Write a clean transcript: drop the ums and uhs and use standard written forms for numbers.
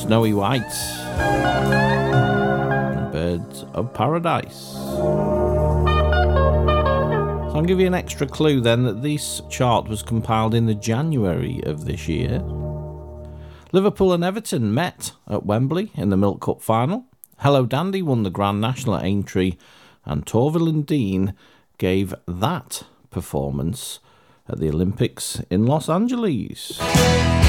Snowy White and Birds of Paradise. So I'll give you an extra clue then that this chart was compiled in the January of this year. Liverpool and Everton met at Wembley in the Milk Cup final. Hello Dandy won the Grand National at Aintree, and Torvill and Dean gave that performance at the Olympics in Los Angeles.